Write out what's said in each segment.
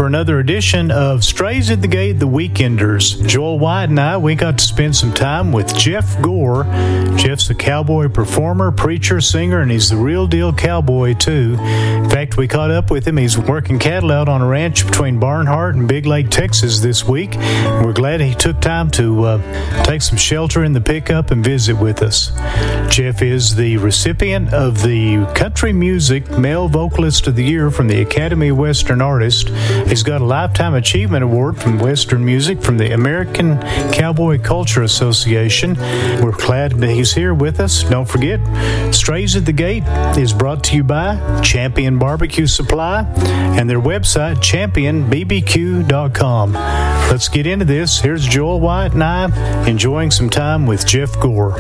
another edition of Strays at the Gate, The Weekenders. Joel White and we got to spend some time with Jeff Gore. Jeff's a cowboy performer, preacher, singer, and he's the real deal cowboy, too. In fact, we caught up with him. He's working cattle out on a ranch between Barnhart and Big Lake, Texas this week. We're glad he took time to take some shelter in the pickup and visit with us. Jeff is the recipient of the Country Music Male Vocalist of the Year from the Academy of Western Artists. He's got a Lifetime Achievement Award from Western Music from the American Cowboy Culture Association. We're glad that he's here with us. Don't forget, Strays at the Gate is brought to you by Champion Barbecue Supply and their website, championbbq.com. Let's get into this. Here's Joel White and I enjoying some time with Jeff Gore.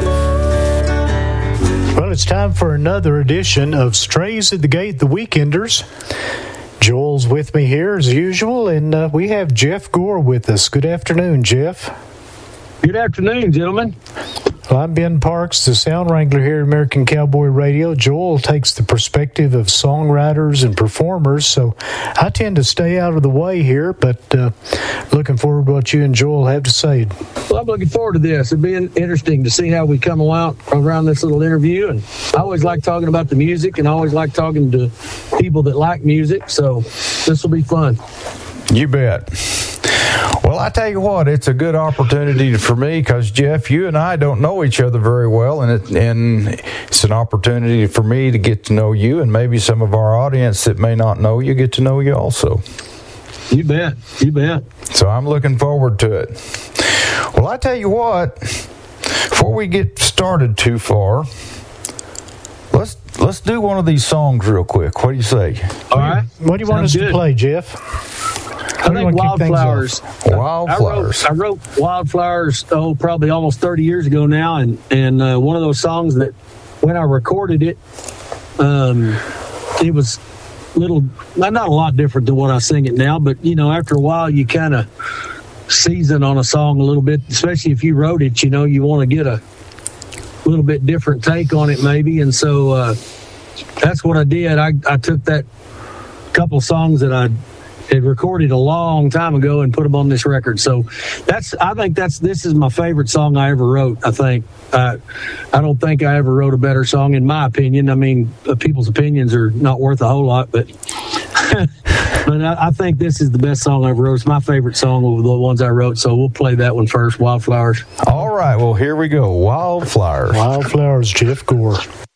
Well, it's time for another edition of Strays at the Gate, The Weekenders. Joel's with me here as usual, and we have Jeff Gore with us. Good afternoon, Jeff. Good afternoon, gentlemen. Well, I'm Ben Parks, the sound wrangler here at American Cowboy Radio. Joel takes the perspective of songwriters and performers, so I tend to stay out of the way here, but looking forward to what you and Joel have to say. Well, I'm looking forward to this. It'll be interesting to see how we come along around this little interview, and I always like talking about the music, and I always like talking to people that like music, so this will be fun. You bet. Well, I tell you what, it's a good opportunity for me because, Jeff, you and I don't know each other very well, and it's an opportunity for me to get to know you, and maybe some of our audience that may not know you get to know you also. You bet. You bet. So I'm looking forward to it. Well, I tell you what, before we get started too far, let's do one of these songs real quick. What do you say? All right. What do you want us to play, Jeff? I think Wildflowers. Wildflowers. I wrote Wildflowers, probably almost 30 years ago now, and one of those songs that when I recorded it, it was not a lot different than what I sing it now, but, after a while you kind of season on a song a little bit, especially if you wrote it, you want to get a little bit different take on it maybe, and so that's what I did. I took that couple songs that I had recorded a long time ago and put them on this record. So I think this is my favorite song I ever wrote. I think I don't think I ever wrote a better song in my opinion. I mean, people's opinions are not worth a whole lot, but but I think this is the best song I ever wrote. It's my favorite song of the ones I wrote. So we'll play that one first, Wildflowers. All right. Well, here we go. Wildflowers. Wildflowers, Jeff Gore.